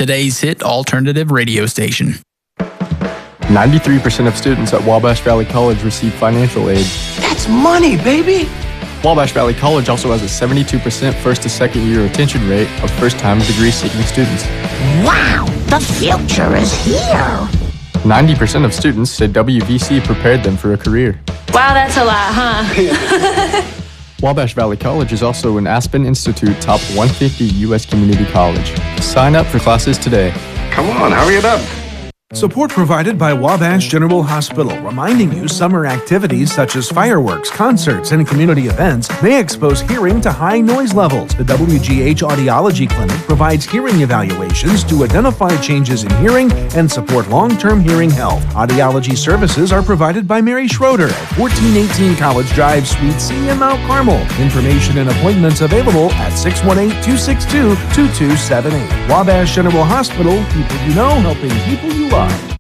today's hit alternative radio station. 93% of students at Wabash Valley College receive financial aid. That's money, baby! Wabash Valley College also has a 72% first to second year retention rate of first-time degree-seeking students. Wow, the future is here! 90% of students said WVC prepared them for a career. Wow, that's a lot, huh? Wabash Valley College is also an Aspen Institute Top 150 U.S. Community College. Sign up for classes today. Come on, hurry it up. Support provided by Wabash General Hospital, reminding you summer activities such as fireworks, concerts, and community events may expose hearing to high noise levels. The WGH Audiology Clinic provides hearing evaluations to identify changes in hearing and support long-term hearing health. Audiology services are provided by Mary Schroeder at 1418 College Drive, Suite C in Mount Carmel. Information and appointments available at 618-262-2278. Wabash General Hospital, people you know helping people you love.